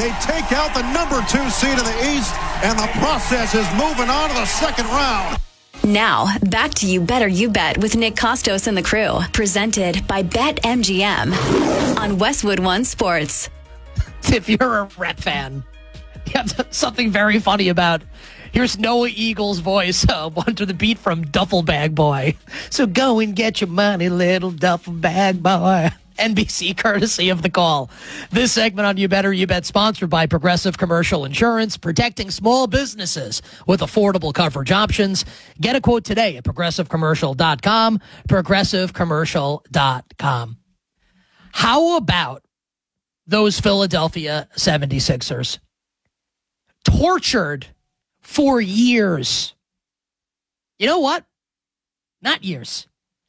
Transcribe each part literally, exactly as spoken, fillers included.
They take out the number two seed in the East, and the process is moving on to the second round. Now, back to You Better You Bet with Nick Costos and the crew. Presented by BetMGM on Westwood One Sports. If you're a Rep fan, you have something very funny about. Here's Noah Eagle's voice uh, under the beat from Duffel Bag Boy. So go and get your money, little Duffel Bag Boy. N B C courtesy of The Call. This segment on You Better You Bet sponsored by Progressive Commercial Insurance, protecting small businesses with affordable coverage options. Get a quote today at progressive commercial dot com, progressive commercial dot com. How about those Philadelphia seventy-sixers? Tortured for years. You know what? Not years.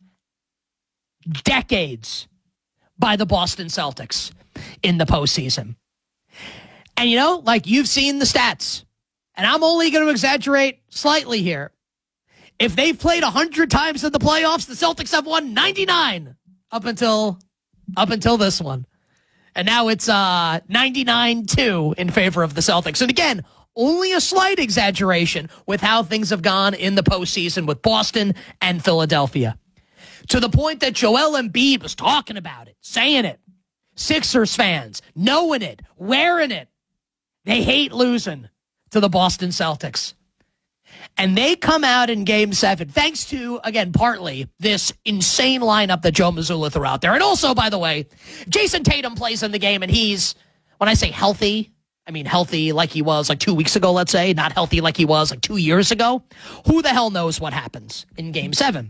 Decades by the Boston Celtics in the postseason. And you know, like you've seen the stats, and I'm only going to exaggerate slightly here. If they've played one hundred times in the playoffs, the Celtics have won ninety-nine up until up until this one. And now it's uh, ninety-nine two in favor of the Celtics. And again, only a slight exaggeration with how things have gone in the postseason with Boston and Philadelphia. To the point that Joel Embiid was talking about it, saying it. Sixers fans, knowing it, wearing it. They hate losing to the Boston Celtics. And they come out in game seven, thanks to, again, partly this insane lineup that Joe Mazzulla threw out there. And also, by the way, Jason Tatum plays in the game, and he's, when I say healthy, I mean healthy like he was like two weeks ago, let's say, not healthy like he was like two years ago. Who the hell knows what happens in game seven?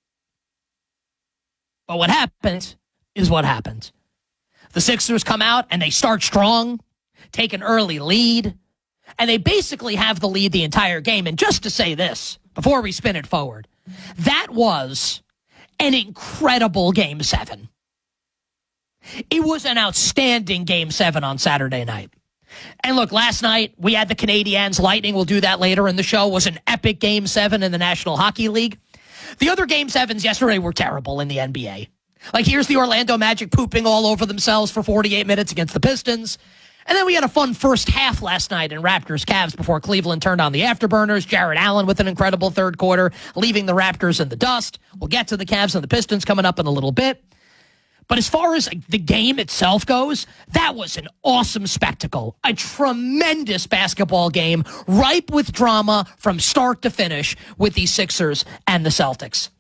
But what happened is what happened. The Sixers come out and they start strong, take an early lead, and they basically have the lead the entire game. And just to say this, before we spin it forward, that was an incredible game seven. It was an outstanding game seven on Saturday night. And look, last night we had the Canadiens Lightning. We'll do that later in the show. It was an epic game seven in the National Hockey League. The other game sevens yesterday were terrible in the N B A. Like, here's the Orlando Magic pooping all over themselves for forty-eight minutes against the Pistons. And then we had a fun first half last night in Raptors Cavs before Cleveland turned on the afterburners. Jarrett Allen with an incredible third quarter, leaving the Raptors in the dust. We'll get to the Cavs and the Pistons coming up in a little bit. But as far as the game itself goes, that was an awesome spectacle. A tremendous basketball game, ripe with drama from start to finish with the Sixers and the Celtics.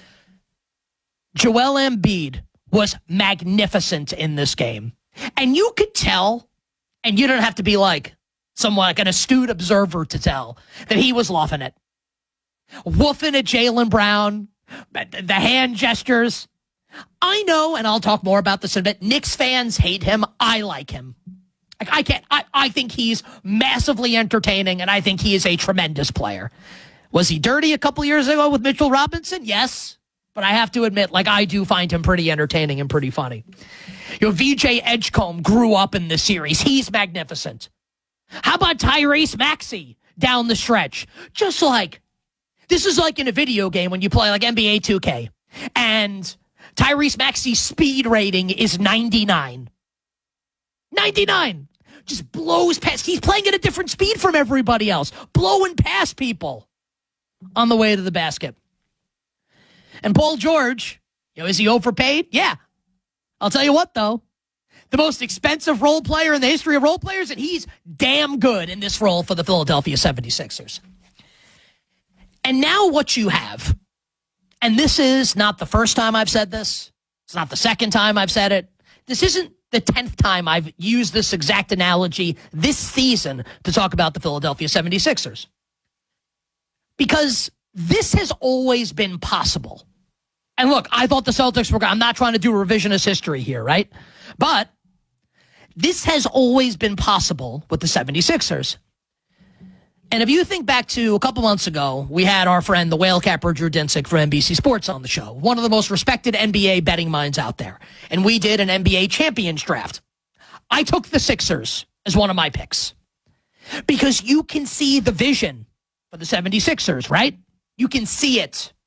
Joel Embiid was magnificent in this game. And you could tell, and you don't have to be like someone like an astute observer to tell, that he was loving it. Woofing at Jaylen Brown, the hand gestures. I know, and I'll talk more about this in a bit, Knicks fans hate him. I like him. Like, I can't. I, I think he's massively entertaining, and I think he is a tremendous player. Was he dirty a couple years ago with Mitchell Robinson? Yes. But I have to admit, like, I do find him pretty entertaining and pretty funny. You know, V J Edgecombe grew up in this series. He's magnificent. How about Tyrese Maxey down the stretch? Just like, this is like in a video game when you play like N B A two K, and Tyrese Maxey's speed rating is ninety-nine. ninety-nine. Just blows past. He's playing at a different speed from everybody else. Blowing past people on the way to the basket. And Paul George, you know, is he overpaid? Yeah. I'll tell you what, though. The most expensive role player in the history of role players, and he's damn good in this role for the Philadelphia seventy-sixers. And now what you have, and this is not the first time I've said this. It's not the second time I've said it. This isn't the tenth time I've used this exact analogy this season to talk about the Philadelphia seventy-sixers. Because this has always been possible. And look, I thought the Celtics were, I'm not trying to do revisionist history here, right? But this has always been possible with the seventy-sixers. And if you think back to a couple months ago, we had our friend, the whale capper, Drew Dinsick from N B C Sports on the show, one of the most respected N B A betting minds out there. And we did an N B A champions draft. I took the Sixers as one of my picks because you can see the vision for the seventy-sixers, right? You can see it.